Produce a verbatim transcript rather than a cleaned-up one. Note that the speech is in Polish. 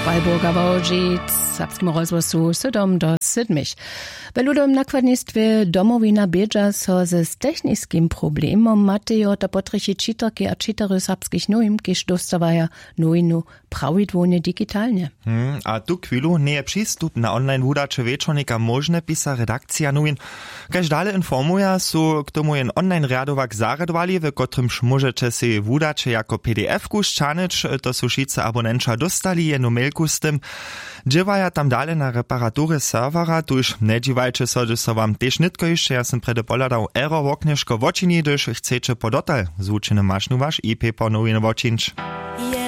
Walburga Wodzic, Sapskim rozgłosu siedem do siedmich. W ludowym nakładnictwie domowina bieża so ze z technickim problemom Matejo to potrychi czyterki a czytery sapskich nowin, kiż dostawaja nowinu prawidłownie digitalnie. Hmm, a tu chwilu nie je przystup na online wudacze wieczornika możne pisa redakcja nowin. Kaž dalej informuje, so k tomu jen online riadowak zaradowali, w kotrymż możecie si wudacze jako P D F-ku szczanyć, to su šice abonenča dostali jenu mailku z tym. Dziewaja tam dalej na reparatury serwera, tuż nie dziwajcie so, że so wam też nitko jeszcze, ja sam prede poladał error oknieszko wočini, gdyż chcecie podotal z uczynem masznu wasz I P po nowin wočinč.